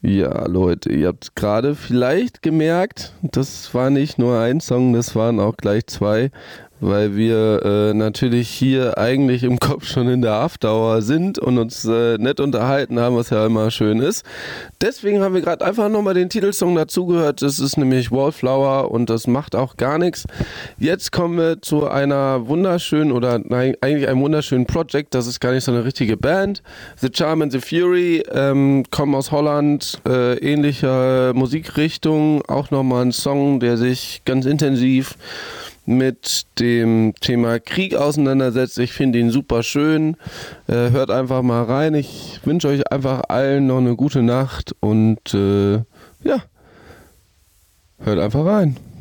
Ja, Leute, ihr habt gerade vielleicht gemerkt, das war nicht nur ein Song, das waren auch gleich zwei, weil wir natürlich hier eigentlich im Kopf schon in der Afterhour sind und uns nett unterhalten haben, was ja immer schön ist. Deswegen haben wir gerade einfach nochmal den Titelsong dazugehört. Das ist nämlich Wallflower und das macht auch gar nichts. Jetzt kommen wir zu einer wunderschönen oder nein, eigentlich einem wunderschönen Project. Das ist gar nicht so eine richtige Band. The Charm and the Fury kommen aus Holland, ähnliche Musikrichtung. Auch nochmal ein Song, der sich ganz intensiv mit dem Thema Krieg auseinandersetzt. Ich finde ihn super schön. Hört einfach mal rein. Ich wünsche euch einfach allen noch eine gute Nacht und ja, hört einfach rein.